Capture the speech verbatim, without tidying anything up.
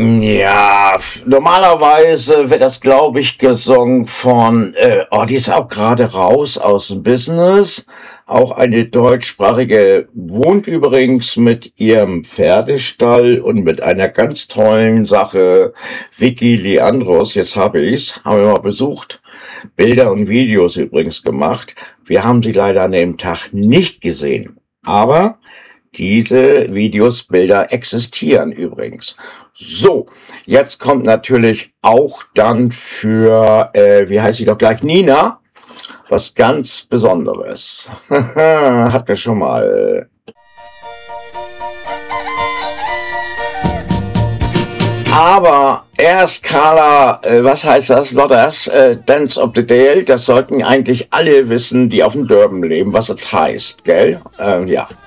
Ja, f- normalerweise wird das, glaube ich, gesungen von, äh, oh, die ist auch gerade raus aus dem Business. Auch eine deutschsprachige, wohnt übrigens mit ihrem Pferdestall und mit einer ganz tollen Sache, Vicky Leandros, jetzt habe ich's, haben wir mal besucht, Bilder und Videos übrigens gemacht. Wir haben sie leider an dem Tag nicht gesehen. Aber diese Videos, Bilder existieren übrigens. So, jetzt kommt natürlich auch dann für, äh, wie heißt sie doch gleich, Nina, was ganz Besonderes. Hat wir schon mal. Aber erst Carla, äh, was heißt das, Lotters, äh, Dance of the Dale, das sollten eigentlich alle wissen, die auf dem Dörben leben, was es heißt, gell? Ähm, ja.